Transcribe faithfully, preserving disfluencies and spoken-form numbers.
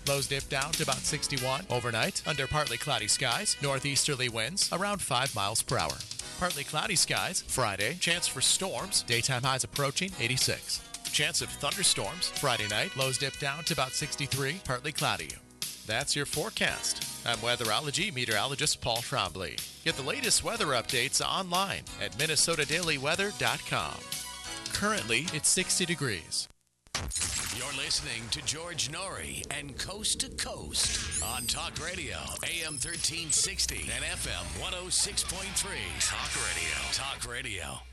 Lows dip down to about sixty-one. Overnight, under partly cloudy skies, northeasterly winds around five miles per hour. Partly cloudy skies. Friday, chance for storms. Daytime highs approaching eighty-six. Chance of thunderstorms. Friday night, lows dip down to about sixty-three. Partly cloudy. That's your forecast. I'm weatherology meteorologist Paul Trombley. Get the latest weather updates online at minnesota daily weather dot com. Currently, it's sixty degrees. You're listening to George Noory and Coast to Coast on Talk Radio, A M thirteen sixty and F M one oh six point three. Talk Radio. Talk Radio.